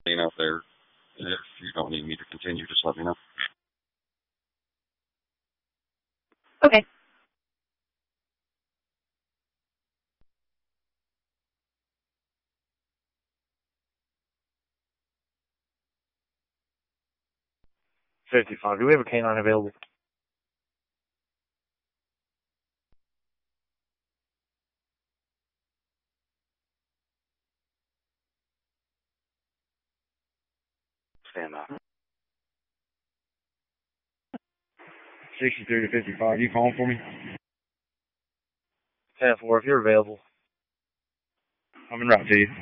Out there. If you don't need me to continue, just let me know. Okay. $55. Do we have a canine available? Stand by. 63 to 55. You calling for me? 10-4, if you're available. I'm en route to you.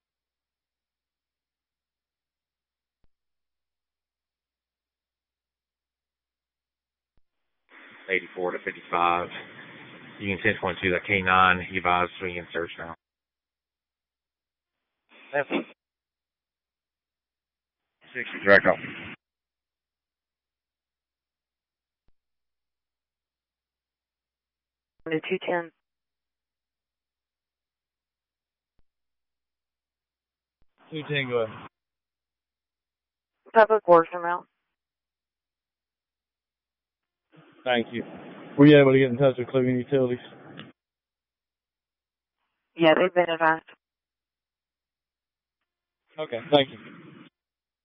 84 to 55. You can 10.2 that K9. He advised we can search now. 60, direct off. To 210. Go ahead. Public Works amount. Thank you. Were you able to get in touch with Cleveland Utilities? Yeah, they've been advised. Okay, thank you.